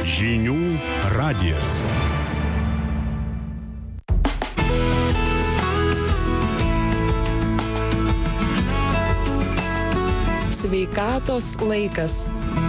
Žinių radijas. Sveikatos laikas.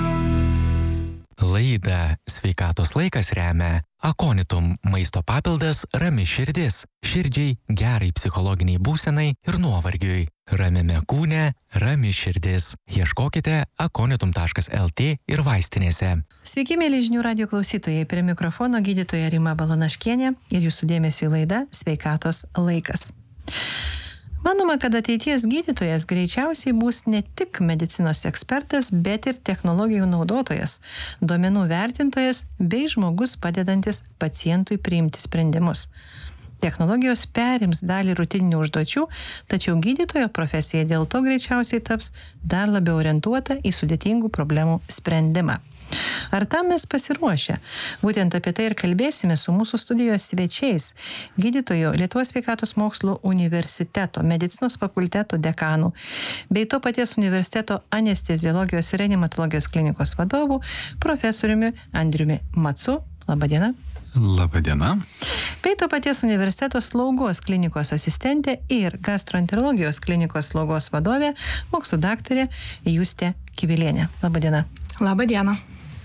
Laidą Sveikatos laikas remia Akonitum maisto papildas Rami širdis. Širdžiai, gerai psichologiniai būsenai ir nuovargiui. Ramiame kūne, rami širdis. Ieškokite akonitum.lt ir vaistinėse. Sveiki, mėly žinių radijo klausytojai. Prie mikrofono gydytoja Rima Balanaškienė ir jūsų dėmesio į laidą Sveikatos laikas. Manoma, kad ateities gydytojas greičiausiai bus ne tik medicinos ekspertas, bet ir technologijų naudotojas, duomenų vertintojas bei žmogus padedantis pacientui priimti sprendimus. Technologijos perims dalį rutininių užduočių, tačiau gydytojo profesija dėl to greičiausiai taps dar labiau orientuota į sudėtingų problemų sprendimą. Ar tam mes pasiruošę? Būtent apie tai ir kalbėsime su mūsų studijos svečiais, gydytojo Lietuvos sveikatos mokslų universiteto medicinos fakulteto dekanu, bei to paties universiteto anesteziologijos ir reanimatologijos klinikos vadovu, profesoriumi Andriumi Matsu. Labadiena. Labadiena. Bei to paties universiteto slaugos klinikos asistentė ir gastroenterologijos klinikos slaugos vadovė, mokslų daktarė Justė Kivilienė. Labadiena. Labadiena.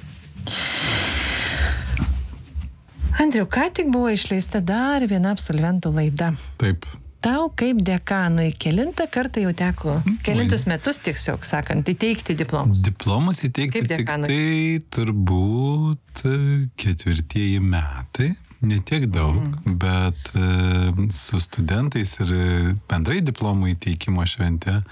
Andriau, ką tik buvo išleista dar viena absolventų laida. Taip. Tau kaip dekanui kelintą kartą jau teko, kelintus metus tiesiog sakant, įteikti diplomus? Diplomus įteikti Kaip tik dekanui? tai turbūt 4 metai. Ne tiek daug, bet su studentais ir bendrai diplomų įteikimo šventė,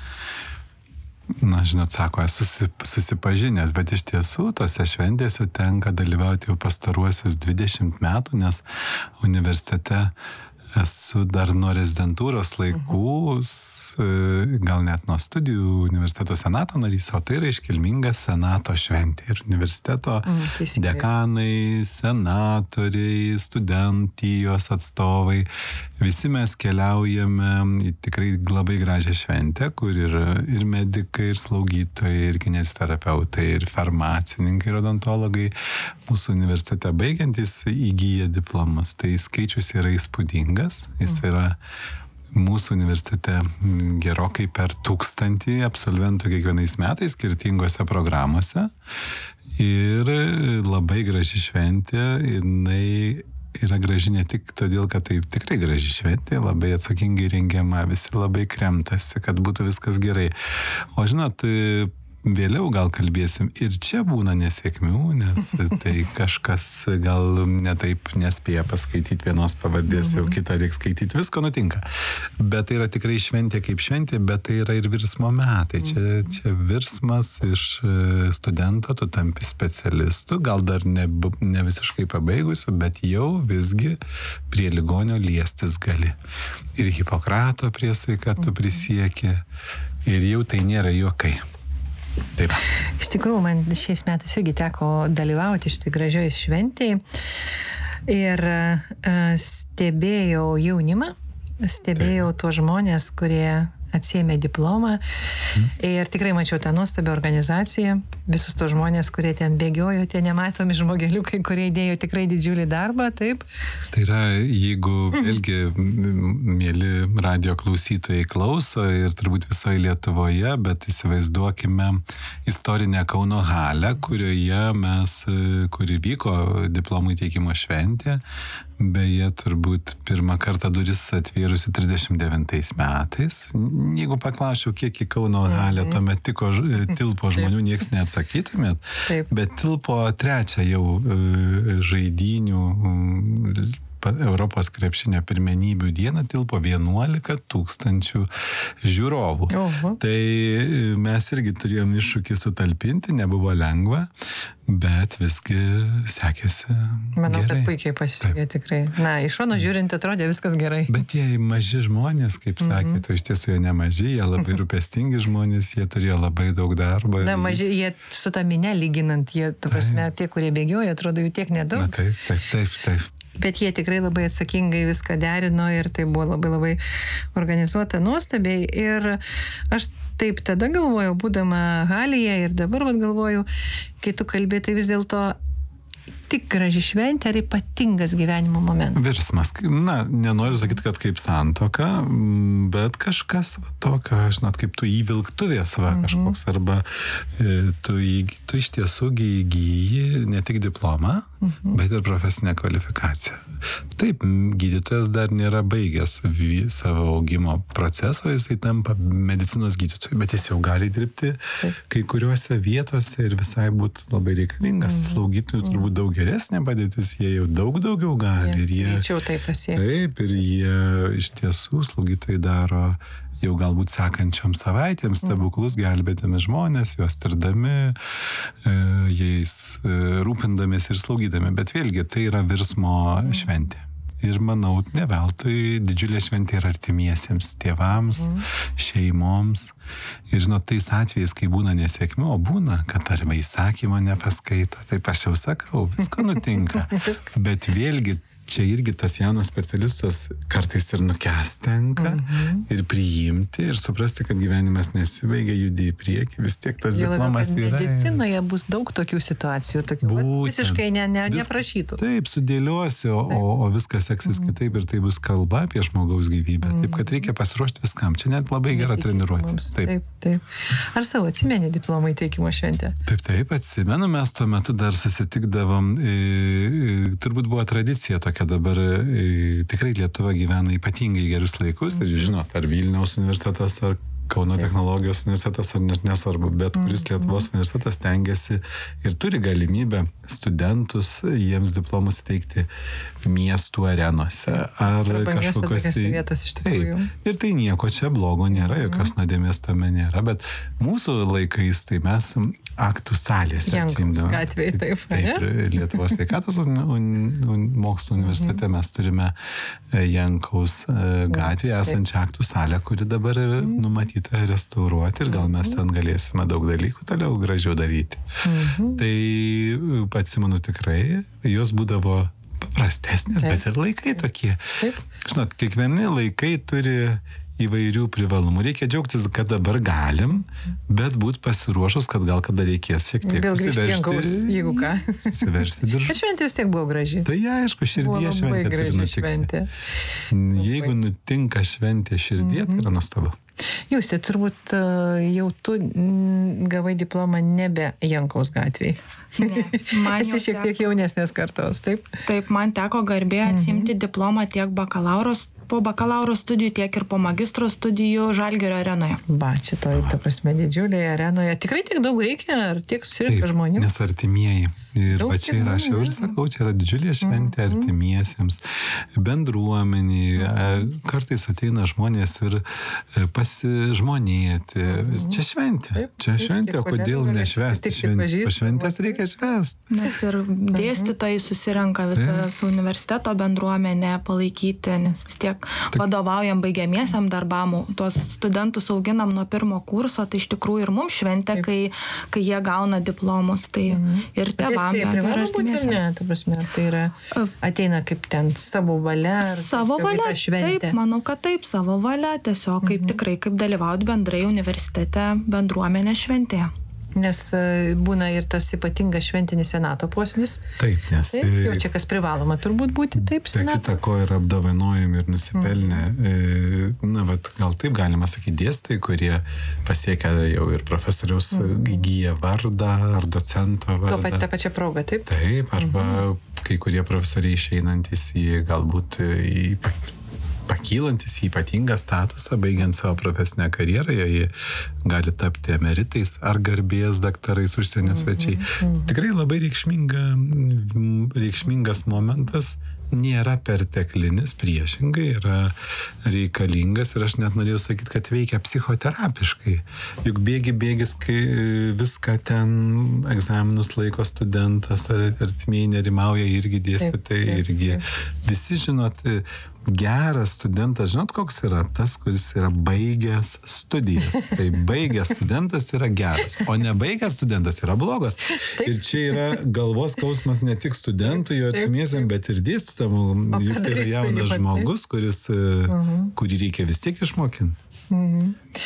na, žinot, sako, esu susipažinęs, bet iš tiesų tose šventėse tenka dalyvauti jau pastaruosius 20 metų, nes universitete esu dar nuo rezidentūros laikų, gal net nuo studijų universiteto senato narys, o tai yra iškilminga senato šventė. Ir universiteto dekanai, senatoriai, studentijos atstovai, visi mes keliaujame į tikrai labai gražią šventę, kur yra ir medikai, ir slaugytojai, ir kineziterapeutai, ir farmacininkai, ir odontologai mūsų universitete baigiantys įgyja diplomus. Tai skaičius yra įspūdingas. Jis yra mūsų universitete gerokai per 1000 absolventų kiekvienais metais skirtingose programuose. Ir labai graži šventė, jinai yra graži ne tik todėl, kad tai tikrai graži šventė, labai atsakingai rengiama, visi labai kremtasi, kad būtų viskas gerai. O žinot, vėliau gal kalbėsim ir čia būna nesėkmių, nes tai kažkas gal netaip nespėja paskaityti vienos pavardės, jau kitą reikia skaityti, visko nutinka. Bet tai yra tikrai šventė kaip šventė, bet tai yra ir virsmo metai. Čia virsmas iš studento, tu tampi specialistu, gal dar ne visiškai pabaigusiu, bet jau visgi prie ligonio liestis gali. Ir Hipokrato priesaiką tu prisieki, ir jau tai nėra juokai. Taip. Iš tikrųjų, man šiais metais irgi teko dalyvauti šitai gražioj šventėj ir stebėjau jaunimą, stebėjau tuos žmonės, kurie atsiėmė diplomą ir tikrai mačiau tą nuostabią organizaciją, visus tos žmonės, kurie ten bėgiojo, tie nematomi žmogeliukai, kurie įdėjo tikrai didžiulį darbą, taip? Tai yra, jeigu vėlgi mėly radio klausytojai klauso ir turbūt visoje Lietuvoje, bet įsivaizduokime istorinę Kauno halę, kuri vyko diplomų įteikimo šventė. Beje, turbūt pirmą kartą duris atvėrusi 39 metais. Jeigu paklausčiau, kiek į Kauno halę tuomet tilpo žmonių, nieks neatsakytumėt. Taip. Bet tilpo 3 jau žaidynių Europos krepšinio pirmenybių dieną tilpo 11 000 žiūrovų. Tai mes irgi turėjom iššūkį sutalpinti, nebuvo lengva, bet visgi sekėsi Manau, gerai. kad puikiai pasisekė tikrai. Na, iš šono žiūrint atrodė viskas gerai. Bet jie maži žmonės, kaip sakė, iš tiesų jie nemaži, jie labai rūpestingi žmonės, jie turėjo labai daug darbo. Na, maži, jie su ta mine lyginant, jie, tu prasme, tie, kurie bėgioja, atrodo jų tiek nedaug. Na, taip. Bet jie tikrai labai atsakingai viską derino ir tai buvo labai labai organizuota nuostabiai. Ir aš taip tada galvojau, būdama halėje ir dabar galvoju, kai tu kalbė, tai vis dėlto tik graži šventė ar ypatingas gyvenimo momentas? Virsmas. Na, nenoriu sakyti, kad kaip santuoka, bet kažkas tokio, žinot, kaip tu įvilktuvės kažkoks, arba tu iš tiesų įgyji ne tik diplomą, bet ir profesinę kvalifikaciją. Taip, gydytojas dar nėra baigęs savo augimo proceso, jisai tampa medicinos gydytoju, bet jis jau gali dirbti kai kuriuose vietose ir visai būtų labai reikalingas. Slaugytojų turbūt daug geresnė padėtis, jie jau daug daugiau gali. Ir jie, taip, ir jie iš tiesų slaugytojai daro jau galbūt sekančiom savaitėms stebuklus, gelbėdami žmonės, juos tirdami, jais rūpindamės ir slaugydami. Bet vėlgi, tai yra virsmo šventė. Ir manau, ne veltui didžiulė šventė yra artimiesiems, tėvams, šeimoms. Ir žinot, tais atvejais, kai būna nesėkmių, o būna, kad arba įsakymo nepaskaito, taip aš jau sakau, visko nutinka. Bet vėlgi, čia irgi tas jaunas specialistas kartais ir nukęst tenka, ir priimti, ir suprasti, kad gyvenimas nesibaigia, judi į priekį, vis tiek tas diplomas yra. Medicinoje bus daug tokių situacijų, visiškai neprašytų. Taip, sudėliuosi, o viskas seksis kitaip, ir tai bus kalba apie žmogaus gyvybę. Taip, kad reikia pasiruošti viskam. Čia net labai gera treniruoti. Taip. Ar savo atsimeni diplomą įteikimo šventę? Taip, atsimenu, mes tuo metu dar susitikdavom, turbūt buvo tradicija tokia, kad dabar tikrai Lietuva gyvena ypatingai gerus laikus ir žinot, ar Vilniaus universitetas, ar Kauno technologijos universitetas, ar net nesvarbu, bet kuris Lietuvos universitetas tengiasi ir turi galimybę studentus, jiems diplomus teikti miestų arenose, ar kažkokios vietos iš tikrųjų. Ir tai nieko čia blogo nėra, jokios nuodėmės tame nėra, bet mūsų laikais tai mes aktų salės Jankaus gatvėje, taip. Lietuvos sveikatos mokslo universitete mes turime Jankaus gatvėje esančią aktų salę, kuri dabar numatyta restauruoti ir gal mes ten galėsime daug dalykų toliau gražiau daryti. Tai atsimenu tikrai, jos būdavo paprastesnės, bet ir laikai tokie. Žinot, kiekvieni laikai turi įvairių privalumų. Reikia džiaugtis, kad dabar galim, bet būt pasiruošus, kad gal kada reikės šiek tiek susiveršti diržus. Bet šventė vis tiek buvo graži. Tai aišku, širdie šventė turi nutikti. Jeigu nutinka šventė širdie, tai yra nuostabu. Jūs, tai turbūt jau tu gavai diplomą nebe Jankaus gatvėje. Ne, esi šiek tiek jaunesnės kartos, taip? Taip, man teko garbė atsiimti diplomą tiek po bakalauro studijų, tiek ir po magistro studijų Žalgirio arenoje. Šitoj, ta prasme, didžiulėje arenoje. Tikrai tiek daug reikia, ar tiek susirinka žmonių? Nes artimieji. Ir va čia yra, aš jau ir sakau, čia yra didžiulė šventė artimiesiems, bendruomeniai. Kartais ateina žmonės ir pasižmonėti. Čia šventė. Čia šventė, o kodėl nešvęsti šventės reikia švęsti. Nes ir dėstytojai susirenka visas universiteto bendruomenę palaikyti, nes vis tiek vadovaujam baigiamiesiam darbam, tuos studentus auginam nuo pirmo kurso, tai iš tikrųjų ir mums šventė, kai jie gauna diplomus, tai ir tėvam. Tai privalo būti, ne, ta prasme, tai yra, ateina kaip ten savo valia, ar savo valia, taip, manau, kad taip, savo valia, tiesiog kaip tikrai, kaip dalyvauti bendrai universitete bendruomenės šventėje. Nes būna ir tas ypatingas šventinis senato posėdis. Taip, nes... Taip, jau čia kas privaloma turbūt būti, taip, senato. Kita ko yra apdovanojami ir nusipelnę. Na, vat, gal taip galima sakyti dėstytojai, kurie pasiekia jau ir profesoriaus įgyja vardą ar docento vardą. Ta pačia proga, taip? Taip, arba kai kurie profesoriai išeinantis į galbūt pakylantis į ypatingą statusą, baigiant savo profesinę karjerą, jie gali tapti emeritais ar garbės daktarais, užsienio svečiai. Tikrai labai reikšmingas momentas, nėra perteklinis, priešingai yra reikalingas ir aš net norėjau sakyti, kad veikia psichoterapiškai. Juk bėgis, kai viską ten egzaminus laiko studentas ar artimieji nerimauja, irgi dėstytojai, irgi. Visi žinot, geras studentas, žinot, koks yra tas, kuris yra baigęs studijas. Tai baigęs studentas yra geras, o nebaigęs studentas yra blogas. Ir čia yra galvos skausmas ne tik studentui, jo artimiesiam, bet ir dėstytojam. Juk tai yra jaunas žmogus, kurį reikia vis tiek išmokinti.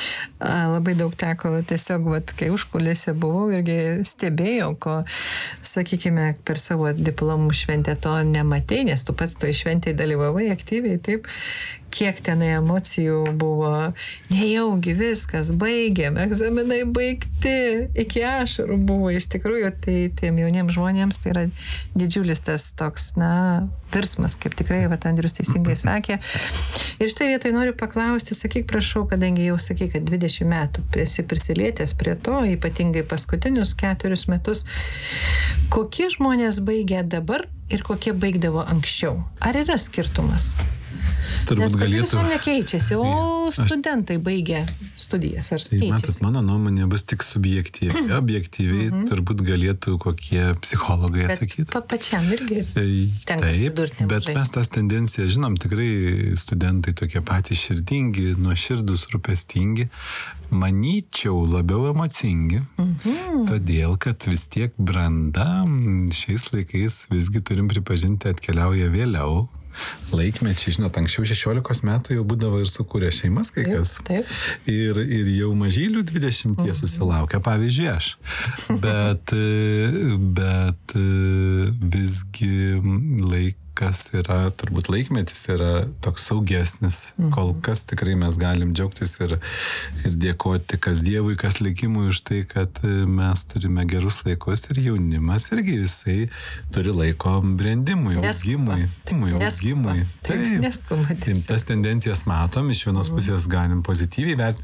Labai daug teko tiesiog, kai užkulėse buvau, irgi stebėjau, ko sakykime, per savo diplomų šventę to nematei, nes tu pats toj šventėje dalyvavai aktyviai, taip, kiek tenai emocijų buvo, nejaugi viskas, baigėm, egzaminai baigti, iki ašarų buvo, iš tikrųjų, tai tiem jauniems žmonėms tai yra didžiulis tas toks, virsmas, kaip tikrai Andrius teisingai sakė. Ir štai vietoj noriu paklausti, sakyk, prašau, kadangi jau sakai, kad 20 metų esi prisilietęs prie to, ypatingai paskutinius 4 metus, kokie žmonės baigia dabar ir kokie baigdavo anksčiau? Ar yra skirtumas? Nes pati visuomenė keičiasi, o studentai baigia studijas, ar keičiasi? Matot, mano nuomonė bus tik subjektyvi. Objektyviai turbūt galėtų kokie psichologai atsakyti. Bet pačiam irgi tenka sudurti nemažai. Bet mes tas tendencijas žinom, tikrai studentai tokie patys širdingi, nuoširdūs, rūpestingi, manyčiau labiau emocingi, todėl, kad vis tiek branda šiais laikais visgi turim pripažinti atkeliauja vėliau. Laikmečiai, žinot, anksčiau 16 metų jau būdavo ir sukūrė šeimas kai kas. Taip. Ir jau mažylių 20 susilaukia, pavyzdžiui, aš. Bet visgi laikas yra, turbūt laikmetis yra toks saugesnis. Kol kas tikrai mes galim džiaugtis ir dėkoti kas Dievui, kas likimui už tai, kad mes turime gerus laikus ir jaunimas irgi jisai turi laiko brendimui, augimui. Neskuba. Taip. Tas tendencijas matom, iš vienos pusės galim pozityviai vertinti.